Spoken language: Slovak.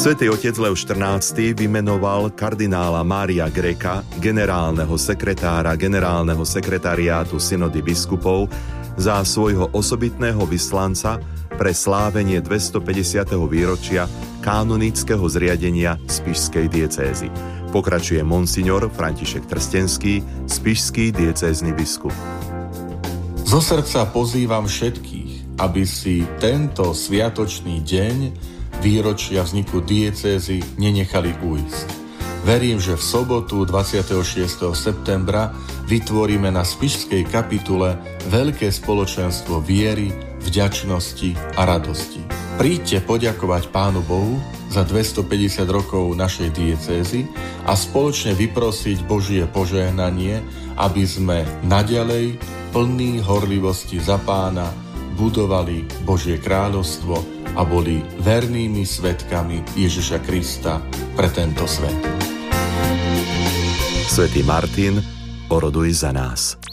Svätý otec Leo XIV vymenoval kardinála Mária Greka, generálneho sekretariátu synody biskupov, za svojho osobitného vyslanca pre slávenie 250. výročia kanonického zriadenia spišskej diecézy. Pokračuje monsignor František Trstenský, spišský diecézny biskup. Zo srdca pozývam všetkých, aby si tento sviatočný deň výročia vzniku diecézy nenechali ujsť. Verím, že v sobotu 26. septembra vytvoríme na spišskej kapitule veľké spoločenstvo viery, vďačnosti a radosti. Príďte poďakovať Pánu Bohu za 250 rokov našej diecézy a spoločne vyprosiť Božie požehnanie, aby sme naďalej plní horlivosti za Pána budovali Božie kráľovstvo a boli vernými svedkami Ježiša Krista pre tento svet. Svätý Martin, oroduj za nás.